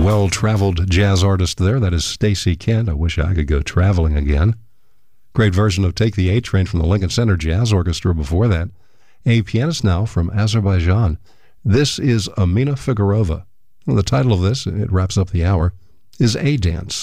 well-traveled jazz artist there. That is Stacey Kent. I wish I could go traveling again. Great version of Take the A Train from the Lincoln Center Jazz Orchestra before that. A pianist now from Azerbaijan. This is Amina Figurova. Well, the title of this, it wraps up the hour, is A Dance.